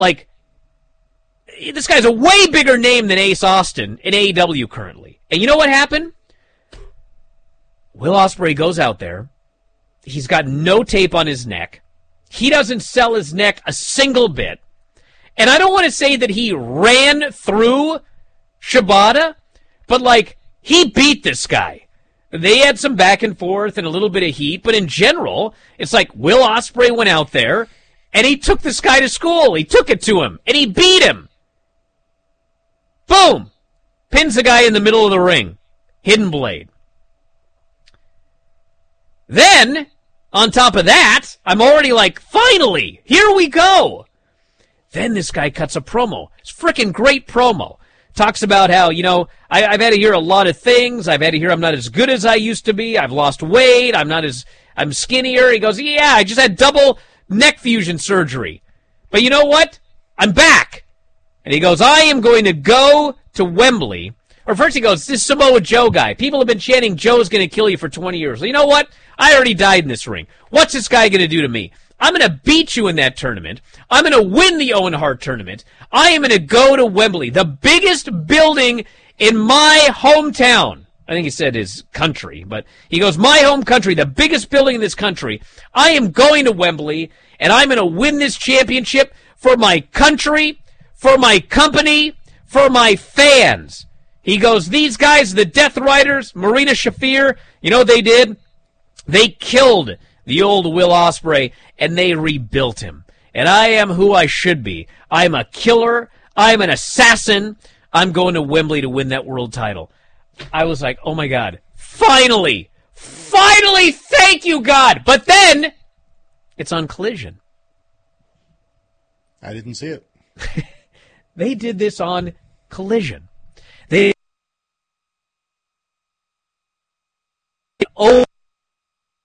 Like, this guy's a way bigger name than Ace Austin in AEW currently. And you know what happened? Will Ospreay goes out there. He's got no tape on his neck. He doesn't sell his neck a single bit. And I don't want to say that he ran through Shibata, but, like, he beat this guy. They had some back and forth and a little bit of heat, but in general, it's like Will Ospreay went out there, and he took this guy to school. He took it to him, and he beat him. Boom! Pins the guy in the middle of the ring. Hidden Blade. Then, on top of that, I'm already like, finally, here we go. Then this guy cuts a promo. It's a freaking great promo. Talks about how, I've had to hear a lot of things. I've had to hear I'm not as good as I used to be. I've lost weight. I'm skinnier. He goes, yeah, I just had double neck fusion surgery. But you know what? I'm back. And he goes, I am going to go to Wembley. Or first he goes, this Samoa Joe guy. People have been chanting Joe's going to kill you for 20 years. Well, you know what? I already died in this ring. What's this guy going to do to me? I'm going to beat you in that tournament. I'm going to win the Owen Hart tournament. I am going to go to Wembley, the biggest building in my hometown. I think he said his country, but he goes, my home country, the biggest building in this country. I am going to Wembley, and I'm going to win this championship for my country, for my company, for my fans. He goes, these guys, the Death Riders, Marina Shafir, you know what they did? They killed the old Will Ospreay, and they rebuilt him. And I am who I should be. I'm a killer. I'm an assassin. I'm going to Wembley to win that world title. I was like, oh my God, finally, thank you, God. But then, it's on Collision. I didn't see it. They did this on Collision. They